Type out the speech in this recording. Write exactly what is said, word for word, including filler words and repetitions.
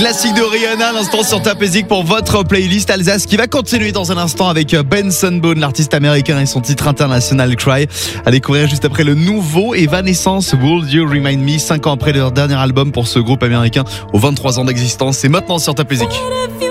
Classique de Rihanna à l'instant sur Top Music pour votre playlist Alsace qui va continuer dans un instant avec Benson Boone, l'artiste américain et son titre international Cry, à découvrir juste après le nouveau Evanescence Would You Remind Me, cinq ans après leur dernier album pour ce groupe américain aux vingt-trois ans d'existence. C'est maintenant sur Top Music.